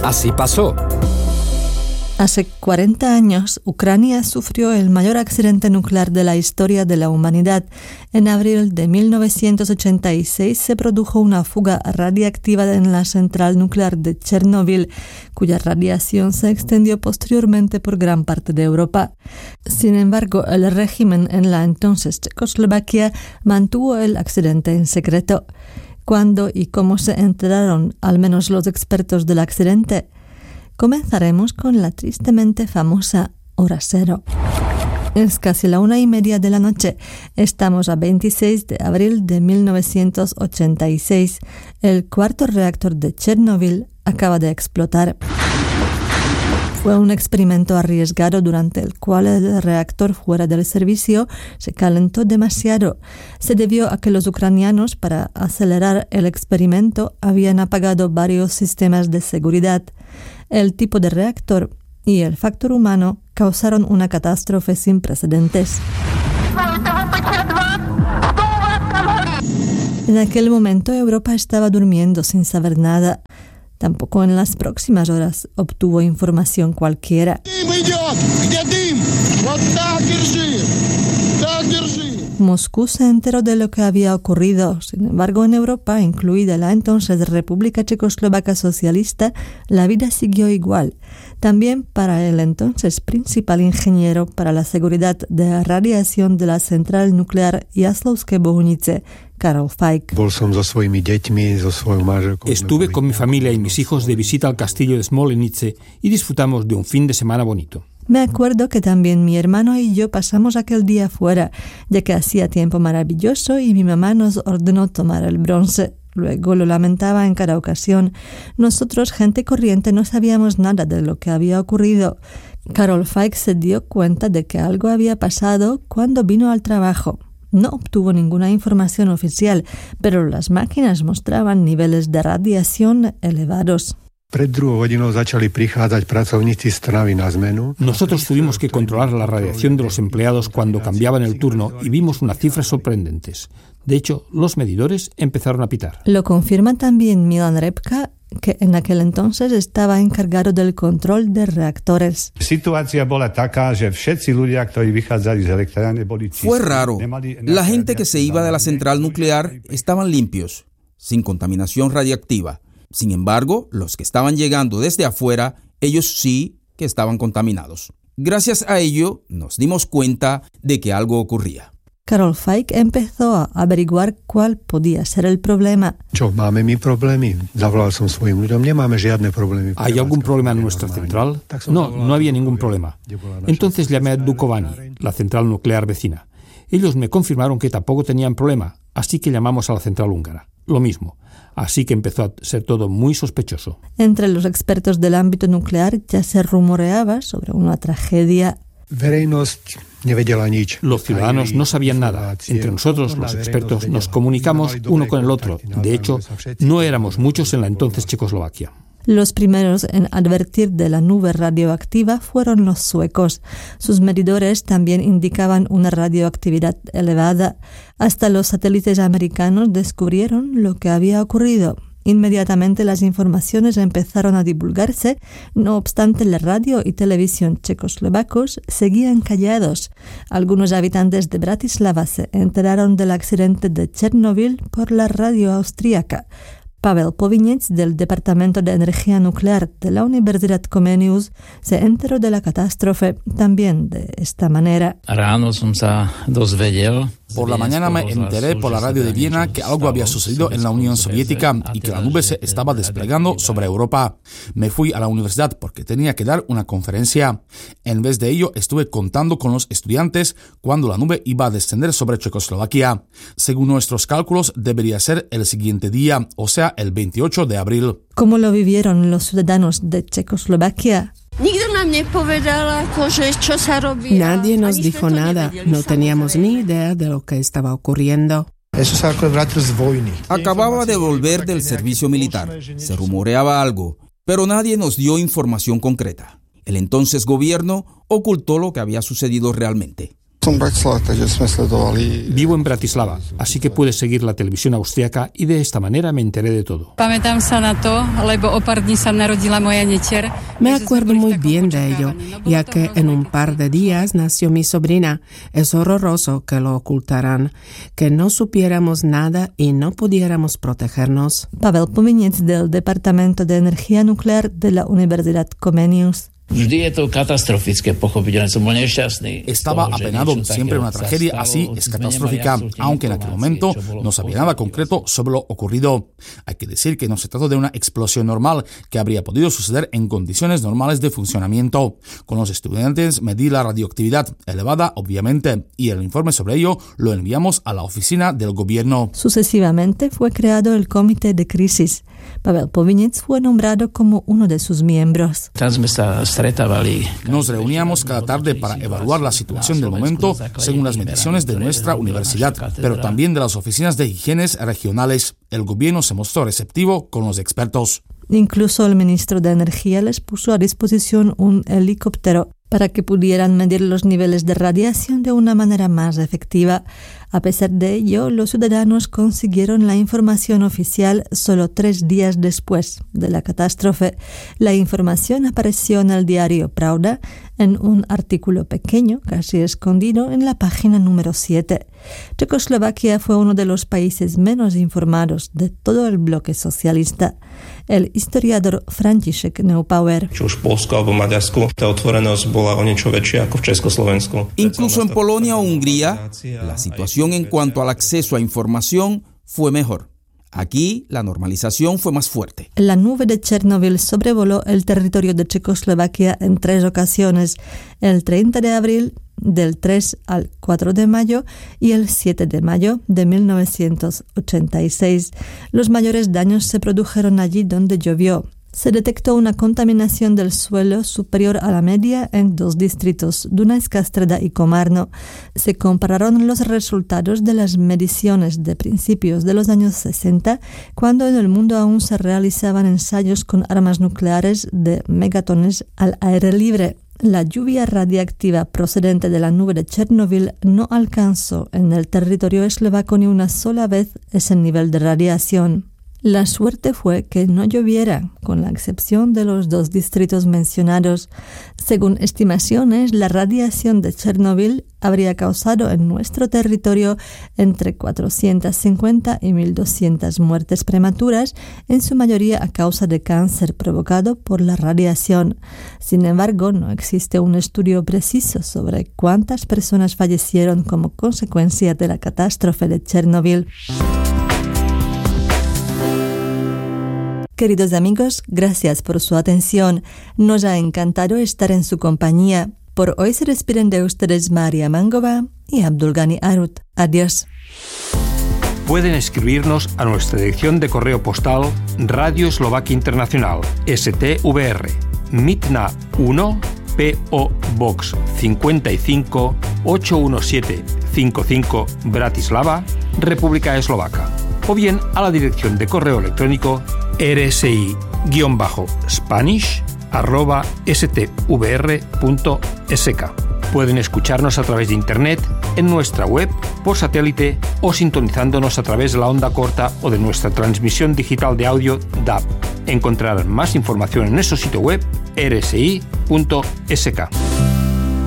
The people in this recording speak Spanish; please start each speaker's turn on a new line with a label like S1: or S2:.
S1: Así pasó.
S2: Hace 40 años, Ucrania sufrió el mayor accidente nuclear de la historia de la humanidad. En abril de 1986 se produjo una fuga radiactiva en la central nuclear de Chernóbil, cuya radiación se extendió posteriormente por gran parte de Europa. Sin embargo, el régimen en la entonces Checoslovaquia mantuvo el accidente en secreto. ¿Cuándo y cómo se enteraron, al menos los expertos del accidente? Comenzaremos con la tristemente famosa hora cero. Es casi la 1:30 de la noche. Estamos a 26 de abril de 1986. El cuarto reactor de Chernóbil acaba de explotar. Fue un experimento arriesgado durante el cual el reactor fuera del servicio se calentó demasiado. Se debió a que los ucranianos, para acelerar el experimento, habían apagado varios sistemas de seguridad. El tipo de reactor y el factor humano causaron una catástrofe sin precedentes. En aquel momento Europa estaba durmiendo sin saber nada. Tampoco en las próximas horas obtuvo información cualquiera. Moscú se enteró de lo que había ocurrido. Sin embargo, en Europa, incluida la entonces República Checoslovaca Socialista, la vida siguió igual. También para el entonces principal ingeniero para la seguridad de radiación de la central nuclear Jaslovské Bohunice, Karol Fajk.
S3: Estuve con mi familia y mis hijos de visita al castillo de Smolenice y disfrutamos de un fin de semana bonito.
S2: Me acuerdo que también mi hermano y yo pasamos aquel día fuera, ya que hacía tiempo maravilloso y mi mamá nos ordenó tomar el bronce. Luego lo lamentaba en cada ocasión. Nosotros, gente corriente, no sabíamos nada de lo que había ocurrido. Karol Fajk se dio cuenta de que algo había pasado cuando vino al trabajo. No obtuvo ninguna información oficial, pero las máquinas mostraban niveles de radiación elevados.
S3: Nosotros tuvimos que controlar la radiación de los empleados cuando cambiaban el turno y vimos unas cifras sorprendentes. De hecho, los medidores empezaron a pitar.
S2: Lo confirma también Milan Repka, que en aquel entonces estaba encargado del control de reactores.
S4: Fue raro. La gente que se iba de la central nuclear estaban limpios, sin contaminación radiactiva. Sin embargo, los que estaban llegando desde afuera, ellos sí que estaban contaminados. Gracias a ello, nos dimos cuenta de que algo ocurría.
S2: Karol Fajk empezó a averiguar cuál podía ser el problema.
S3: ¿Hay algún problema en nuestra central? No había ningún problema. Entonces llamé a Dukovany, la central nuclear vecina. Ellos me confirmaron que tampoco tenían problema, así que llamamos a la central húngara. Lo mismo. Así que empezó a ser todo muy sospechoso.
S2: Entre los expertos del ámbito nuclear ya se rumoreaba sobre una tragedia.
S3: Los ciudadanos no sabían nada. Entre nosotros, los expertos, nos comunicamos uno con el otro. De hecho, no éramos muchos en la entonces Checoslovaquia.
S2: Los primeros en advertir de la nube radioactiva fueron los suecos. Sus medidores también indicaban una radioactividad elevada. Hasta los satélites americanos descubrieron lo que había ocurrido. Inmediatamente las informaciones empezaron a divulgarse, no obstante la radio y televisión checoslovacos seguían callados. Algunos habitantes de Bratislava se enteraron del accidente de Chernóbil por la radio austríaca. Pavel Povinec, del Departamento de Energía Nuclear de la Universidad Comenius, se enteró de la catástrofe también de esta manera.
S4: Por la mañana me enteré por la radio de Viena que algo había sucedido en la Unión Soviética y que la nube se estaba desplegando sobre Europa. Me fui a la universidad porque tenía que dar una conferencia. En vez de ello, estuve contando con los estudiantes cuando la nube iba a descender sobre Checoslovaquia. Según nuestros cálculos, debería ser el siguiente día, o sea, el 28 de abril.
S2: ¿Cómo lo vivieron los ciudadanos de Checoslovaquia?
S5: Nadie nos dijo nada, no teníamos ni idea de lo que estaba ocurriendo.
S4: Acababa de volver del servicio militar, se rumoreaba algo, pero nadie nos dio información concreta. El entonces gobierno ocultó lo que había sucedido realmente.
S3: Vivo en Bratislava, así que puedes seguir la televisión austriaca y de esta manera me enteré de todo.
S5: Me acuerdo muy bien de ello, ya que en un par de días nació mi sobrina. Es horroroso que lo ocultaran, que no supiéramos nada y no pudiéramos protegernos.
S2: Pavel Povinec del Departamento de Energía Nuclear de la Universidad Comenius.
S4: Estaba apenado, siempre una tragedia así es catastrófica, aunque en aquel momento no sabía nada concreto sobre lo ocurrido. Hay que decir que no se trató de una explosión normal que habría podido suceder en condiciones normales de funcionamiento. Con los estudiantes medí la radioactividad elevada, obviamente, y el informe sobre ello lo enviamos a la oficina del gobierno.
S2: Sucesivamente fue creado el Comité de Crisis. Pavel Povinec fue nombrado como uno de sus miembros.
S4: Nos reuníamos cada tarde para evaluar la situación del momento según las mediciones de nuestra universidad, pero también de las oficinas de higiene regionales. El gobierno se mostró receptivo con los expertos.
S2: Incluso el ministro de Energía les puso a disposición un helicóptero para que pudieran medir los niveles de radiación de una manera más efectiva. A pesar de ello, los ciudadanos consiguieron la información oficial solo 3 días después de la catástrofe. La información apareció en el diario Pravda en un artículo pequeño, casi escondido, en la página número 7. Checoslovaquia fue uno de los países menos informados de todo el bloque socialista. El historiador František Neupauer.
S1: Incluso en Polonia o Hungría, la situación en cuanto al acceso a información fue mejor. Aquí, la normalización fue más fuerte.
S2: La nube de Chernobyl sobrevoló el territorio de Checoslovaquia en 3 ocasiones, el 30 de abril, del 3 al 4 de mayo y el 7 de mayo de 1986. Los mayores daños se produjeron allí donde llovió. Se detectó una contaminación del suelo superior a la media en 2 distritos, Dunajská Streda y Komárno. Se compararon los resultados de las mediciones de principios de los años 60, cuando en el mundo aún se realizaban ensayos con armas nucleares de megatones al aire libre. La lluvia radiactiva procedente de la nube de Chernobyl no alcanzó en el territorio eslovaco ni una sola vez ese nivel de radiación. La suerte fue que no lloviera, con la excepción de los 2 distritos mencionados. Según estimaciones, la radiación de Chernobyl habría causado en nuestro territorio entre 450 y 1.200 muertes prematuras, en su mayoría a causa de cáncer provocado por la radiación. Sin embargo, no existe un estudio preciso sobre cuántas personas fallecieron como consecuencia de la catástrofe de Chernobyl. Queridos amigos, gracias por su atención. Nos ha encantado estar en su compañía. Por hoy se despiden de ustedes María Mangova y Abdulgani Arut. Adiós.
S3: Pueden escribirnos a nuestra dirección de correo postal Radio Eslovaquia Internacional, STVR, Mitna 1, P.O. Box 55 81755 Bratislava, República Eslovaca. O bien a la dirección de correo electrónico rsi-spanish@stvr.sk. Pueden escucharnos a través de internet, en nuestra web, por satélite o sintonizándonos a través de la onda corta o de nuestra transmisión digital de audio DAB. Encontrarán más información en nuestro sitio web rsi.sk.